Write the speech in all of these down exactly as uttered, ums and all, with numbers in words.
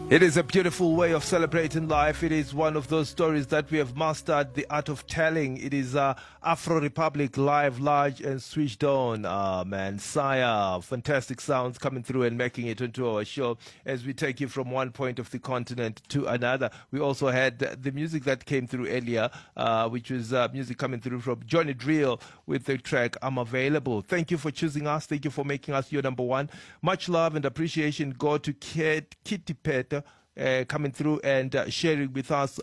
It is a beautiful way of celebrating life. It is one of those stories that we have mastered the art of telling. It is uh, Afro Republic live, large and switched on. Uh, man, Saya, fantastic sounds coming through and making it into our show as we take you from one point of the continent to another. We also had the music that came through earlier, uh, which was uh, music coming through from Johnny Drill with the track I'm Available. Thank you for choosing us. Thank you for making us your number one. Much love and appreciation go to Kit, Kitty Peter. Uh, coming through and uh, sharing with us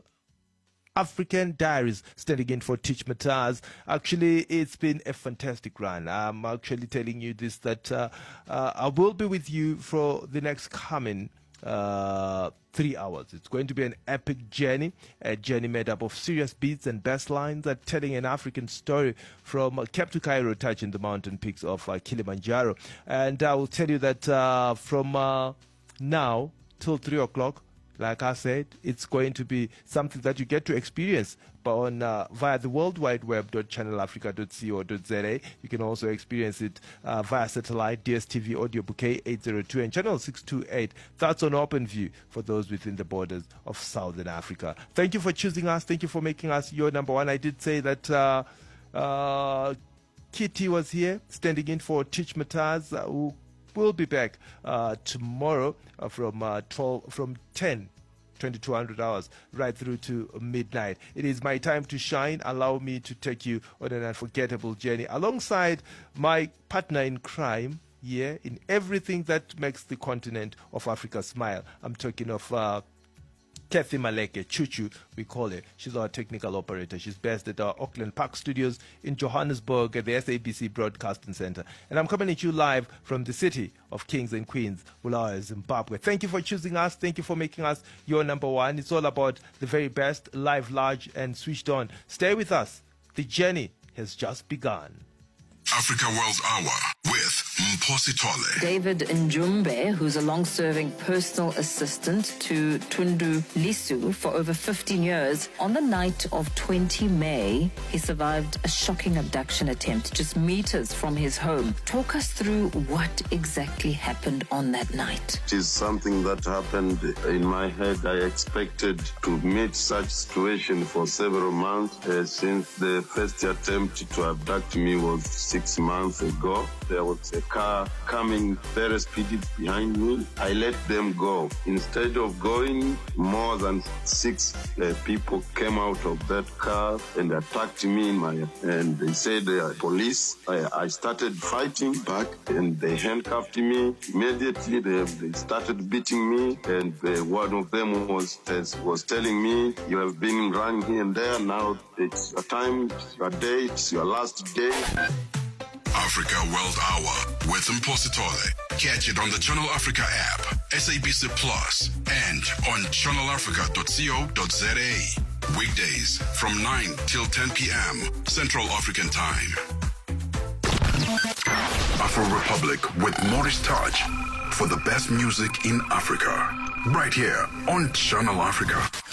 African Diaries, standing in for Teach Mataz. Actually, it's been a fantastic run. I'm actually telling you this, that uh, uh, I will be with you for the next coming uh, three hours. It's going to be an epic journey, a journey made up of serious beats and bass lines that telling an African story from uh, Cape to Cairo, touching the mountain peaks of uh, Kilimanjaro. And I will tell you that uh, from uh, now till three o'clock, like I said, it's going to be something that you get to experience but on uh, via the world wide web dot channel africa dot co dot za. You can also experience it uh, via satellite, D S T V audio bouquet eight oh two and channel six twenty-eight. That's on OpenView for those within the borders of Southern Africa. Thank you for choosing us. Thank you for making us your number one. I did say that uh, uh, Kitty was here standing in for Teach Mataz, uh, who we'll be back uh, tomorrow uh, from uh, twelve, from ten, twenty-two hundred hours right through to midnight. It is my time to shine. Allow me to take you on an unforgettable journey alongside my partner in crime. Yeah, in everything that makes the continent of Africa smile. I'm talking of uh, Kathy Maleke, Chuchu, we call her. She's our technical operator. She's based at our Auckland Park Studios in Johannesburg at the S A B C Broadcasting Center. And I'm coming at you live from the city of Kings and Queens, Bulawayo, Zimbabwe. Thank you for choosing us. Thank you for making us your number one. It's all about the very best, live, large, and switched on. Stay with us. The journey has just begun. Africa World Hour with Mphosi Tole. David Njumbe, who's a long-serving personal assistant to Tundu Lisu for over fifteen years, on the night of the twentieth of May, he survived a shocking abduction attempt just meters from his home. Talk us through what exactly happened on that night. It is something that happened in my head. I expected to meet such situation for several months uh, since the first attempt to abduct me was six months ago. There was a car coming very speedy behind me. I let them go. Instead of going, more than six uh, people came out of that car and attacked me in my, and they said they are police. I, I started fighting back and they handcuffed me. Immediately they, they started beating me, and uh, one of them was was telling me, you have been running here and there, now it's a time, it's your day, it's your last day. Africa World Hour with Mphosi Tole. Catch it on the Channel Africa app, S A B C Plus, and on channel africa dot co dot za. Weekdays from nine till ten p.m. Central African Time. Afro Republic with Maurice Touch for the best music in Africa. Right here on Channel Africa.